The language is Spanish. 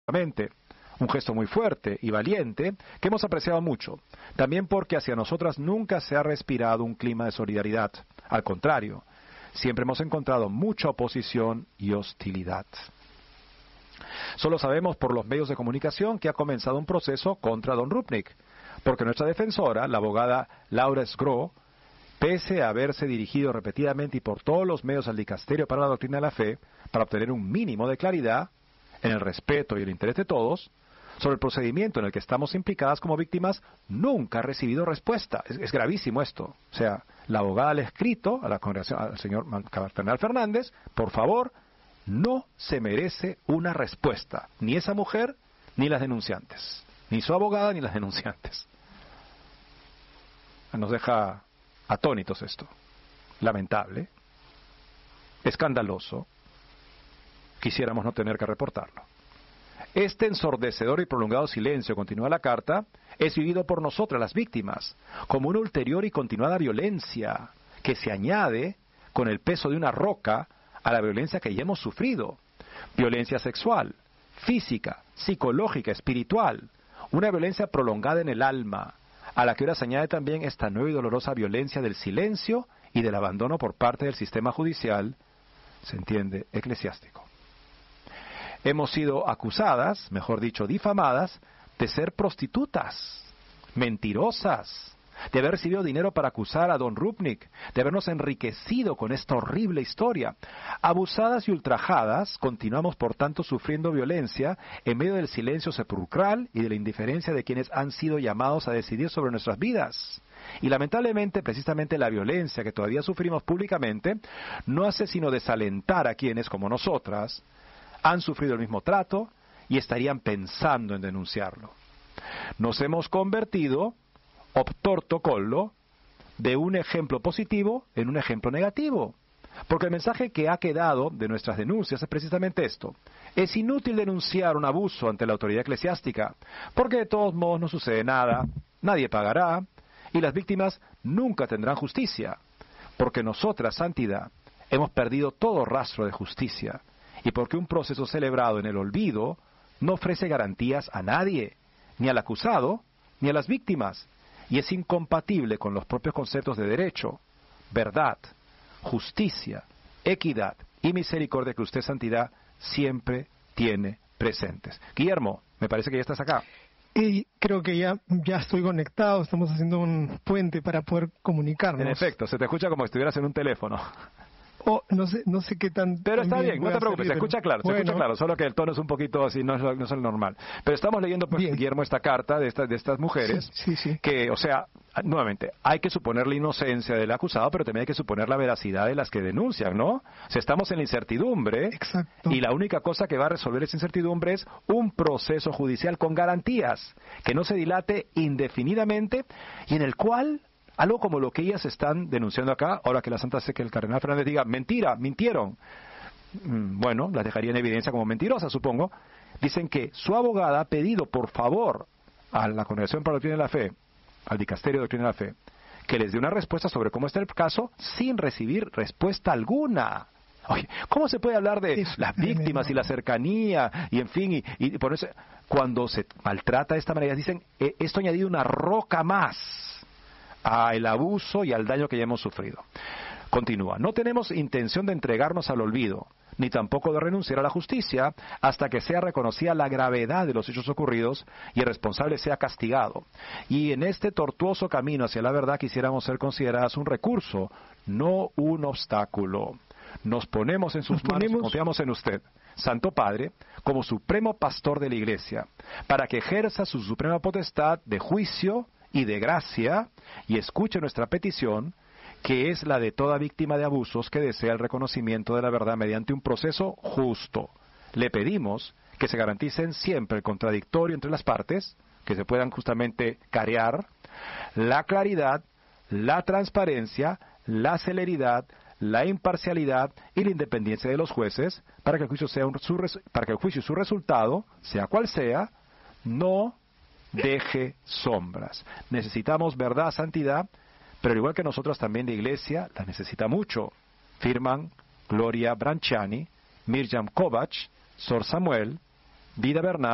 Un gesto muy fuerte y valiente que hemos apreciado mucho. También porque hacia nosotras nunca se ha respirado un clima de solidaridad. Al contrario, siempre hemos encontrado mucha oposición y hostilidad. Solo sabemos por los medios de comunicación que ha comenzado un proceso contra Don Rupnik, porque nuestra defensora, la abogada Laura Sgro, pese a haberse dirigido repetidamente y por todos los medios al dicasterio para la doctrina de la fe, para obtener un mínimo de claridad, en el respeto y el interés de todos, sobre el procedimiento en el que estamos implicadas como víctimas, nunca ha recibido respuesta. Es gravísimo esto. O sea, la abogada le ha escrito a la congregación, al señor Cardenal Fernández, por favor, no se merece una respuesta, ni esa mujer, ni las denunciantes, ni su abogada, ni las denunciantes. Nos deja atónitos esto. Lamentable, escandaloso. Quisiéramos no tener que reportarlo. Este ensordecedor y prolongado silencio, continúa la carta, es vivido por nosotras, las víctimas, como una ulterior y continuada violencia que se añade con el peso de una roca a la violencia que ya hemos sufrido. Violencia sexual, física, psicológica, espiritual. Una violencia prolongada en el alma, a la que ahora se añade también esta nueva y dolorosa violencia del silencio y del abandono por parte del sistema judicial, se entiende, eclesiástico. Hemos sido acusadas, mejor dicho, difamadas, de ser prostitutas, mentirosas, de haber recibido dinero para acusar a Don Rupnik, de habernos enriquecido con esta horrible historia. Abusadas y ultrajadas, continuamos por tanto sufriendo violencia en medio del silencio sepulcral y de la indiferencia de quienes han sido llamados a decidir sobre nuestras vidas. Y lamentablemente, precisamente la violencia que todavía sufrimos públicamente no hace sino desalentar a quienes, como nosotras, han sufrido el mismo trato y estarían pensando en denunciarlo. Nos hemos convertido, obtorto collo, de un ejemplo positivo en un ejemplo negativo. Porque el mensaje que ha quedado de nuestras denuncias es precisamente esto. Es inútil denunciar un abuso ante la autoridad eclesiástica, porque de todos modos no sucede nada, nadie pagará, y las víctimas nunca tendrán justicia. Porque nosotras, santidad, hemos perdido todo rastro de justicia. Y porque un proceso celebrado en el olvido no ofrece garantías a nadie, ni al acusado, ni a las víctimas, y es incompatible con los propios conceptos de derecho, verdad, justicia, equidad y misericordia que usted, santidad, siempre tiene presentes. Guillermo, me parece que ya estás acá. Y creo que ya estoy conectado, estamos haciendo un puente para poder comunicarnos. En efecto, se te escucha como si estuvieras en un teléfono. No sé qué tan... Pero está bien, no te preocupes, se escucha claro, se escucha claro, solo que el tono es un poquito así, no es el normal. Pero estamos leyendo, pues, Guillermo, esta carta de estas mujeres, sí. Que, o sea, nuevamente, hay que suponer la inocencia del acusado, pero también hay que suponer la veracidad de las que denuncian, ¿no? O sea, estamos en la incertidumbre. Exacto. Y la única cosa que va a resolver esa incertidumbre es un proceso judicial con garantías, que no se dilate indefinidamente y en el cual... algo como lo que ellas están denunciando acá, ahora que la Santa hace que el Cardenal Fernández diga, mentira, mintieron. Bueno, las dejaría en evidencia como mentirosas, supongo. Dicen que su abogada ha pedido, por favor, a la Congregación para la Doctrina de la Fe, al Dicasterio de Doctrina de la Fe, que les dé una respuesta sobre cómo está el caso sin recibir respuesta alguna. Oye, ¿cómo se puede hablar de las víctimas y la cercanía y en fin, y ponerse... Cuando se maltrata de esta manera, dicen, esto ha añadido una roca más al abuso y al daño que ya hemos sufrido. Continúa. No tenemos intención de entregarnos al olvido, ni tampoco de renunciar a la justicia hasta que sea reconocida la gravedad de los hechos ocurridos y el responsable sea castigado. Y en este tortuoso camino hacia la verdad quisiéramos ser consideradas un recurso, no un obstáculo. Nos ponemos en sus manos y confiamos en usted, Santo Padre, como supremo pastor de la Iglesia, para que ejerza su suprema potestad de juicio y de gracia, y escuche nuestra petición, que es la de toda víctima de abusos que desea el reconocimiento de la verdad mediante un proceso justo. Le pedimos que se garanticen siempre el contradictorio entre las partes, que se puedan justamente carear, la claridad, la transparencia, la celeridad, la imparcialidad y la independencia de los jueces, para que el juicio y su resultado, sea cual sea, no deje sombras. Necesitamos verdad, santidad, pero al igual que nosotros también la Iglesia la necesita mucho. Firman Gloria Branciani, Mirjam Kovac, Sor Samuel, Vida Bernal,